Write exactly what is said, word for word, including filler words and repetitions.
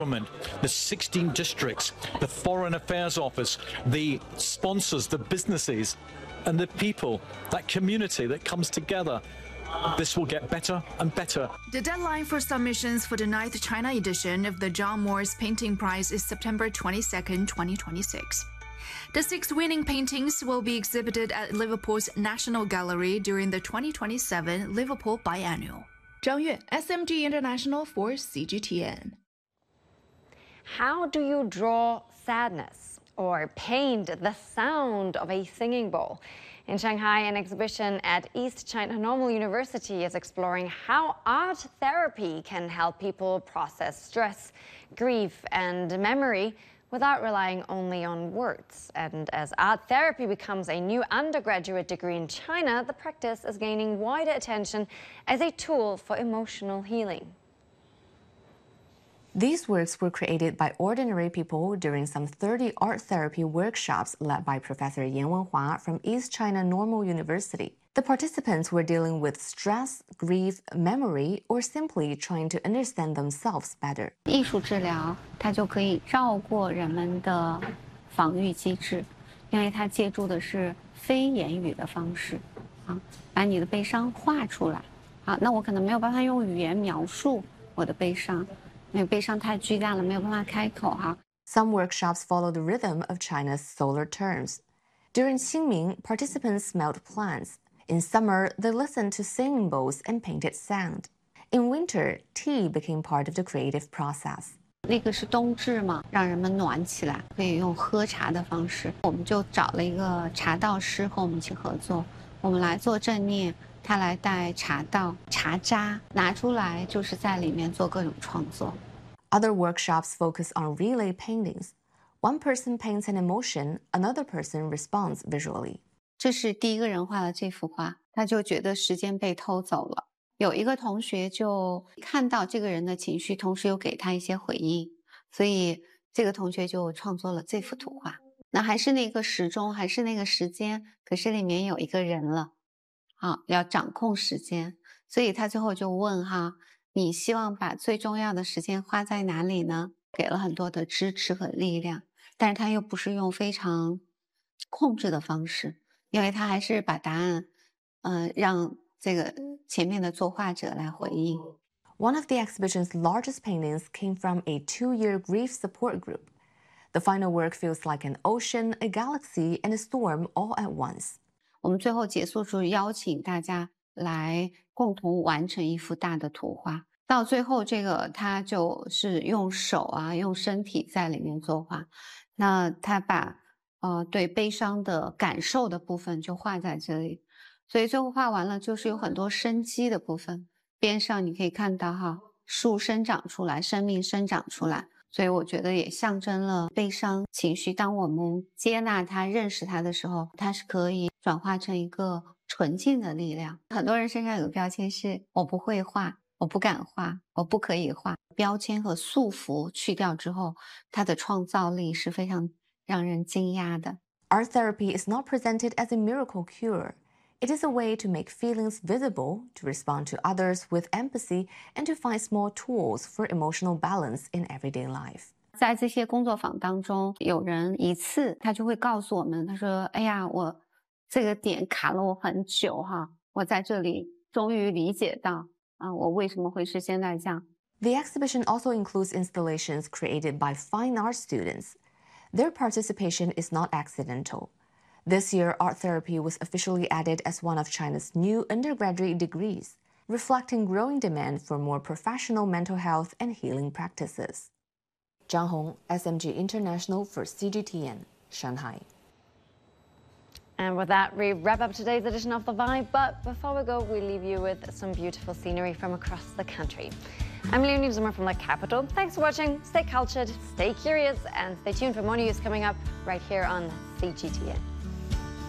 The sixteen districts, the Foreign Affairs Office, the sponsors, the businesses, and the people, that community that comes together. This will get better and better. The deadline for submissions for the ninth China edition of the John Moores Painting Prize is September twenty-second, twenty twenty-six. The six winning paintings will be exhibited at Liverpool's National Gallery during the twenty twenty-seven Liverpool Biennial. 张悦 S M G International for C G T N. How do you draw sadness or paint the sound of a singing bowl? In Shanghai, an exhibition at East China Normal University is exploring how art therapy can help people process stress, grief, and memory without relying only on words. And as art therapy becomes a new undergraduate degree in China, the practice is gaining wider attention as a tool for emotional healing. These works were created by ordinary people during some thirty art therapy workshops led by Professor Yan Wenhua from East China Normal University. The participants were dealing with stress, grief, memory, or simply trying to understand themselves better. 艺术治疗它就可以绕过人们的防御机制，因为它借助的是非言语的方式，啊，把你的悲伤画出来。啊，那我可能没有办法用语言描述我的悲伤。 因为悲伤太巨大了，没有办法开口哈。 Some workshops follow the rhythm of China's solar terms. During Qingming, participants smelled plants. In summer, they listened to singing bowls and painted sand. In winter, tea became part of the creative process. 那个是冬至嘛，让人们暖起来，可以用喝茶的方式。我们就找了一个茶道师和我们一起合作，我们来做正念。 他来带茶道、茶渣拿出来，就是在里面做各种创作。 Other workshops focus on relay paintings. One person paints an emotion, another person responds visually. 这是第一个人画的这幅画，他就觉得时间被偷走了。有一个同学就看到这个人的情绪，同时又给他一些回应，所以这个同学就创作了这幅图画。那还是那个时钟，还是那个时间，可是里面有一个人了。 啊，要掌控时间，所以他最后就问哈，你希望把最重要的时间花在哪里呢？给了很多的支持和力量，但是他又不是用非常控制的方式，因为他还是把答案，嗯、呃，让这个前面的作画者来回应。 One of the exhibition's largest paintings came from a two-year grief support group. The final work feels like an ocean, a galaxy, and a storm all at once. 我们最后结束时邀请大家来共同完成一幅大的图画。到最后，这个他就是用手啊，用身体在里面作画。那他把呃对悲伤的感受的部分就画在这里，所以最后画完了，就是有很多生机的部分。边上你可以看到哈，树生长出来，生命生长出来。 所以我觉得也象征了悲伤情绪。当我们接纳它、认识它的时候，它是可以转化成一个纯净的力量。很多人身上有个标签是“我不会画”、“我不敢画”、“我不可以画”。标签和束缚去掉之后，它的创造力是非常让人惊讶的。 Art therapy is not presented as a miracle cure. It is a way to make feelings visible, to respond to others with empathy, and to find small tools for emotional balance in everyday life. 在这些工作坊当中，有人一次他就会告诉我们，他说：“哎呀，我这个点卡了我很久哈，我在这里终于理解到啊，我为什么会是现在这样。” The exhibition also includes installations created by fine art students. Their participation is not accidental. This year, art therapy was officially added as one of China's new undergraduate degrees, reflecting growing demand for more professional mental health and healing practices. Zhang Hong, S M G International for C G T N, Shanghai. And with that, we wrap up today's edition of The Vibe. But before we go, we leave you with some beautiful scenery from across the country. I'm Leonie Zimmer from the capital. Thanks for watching. Stay cultured, stay curious, and stay tuned for more news coming up right here on C G T N.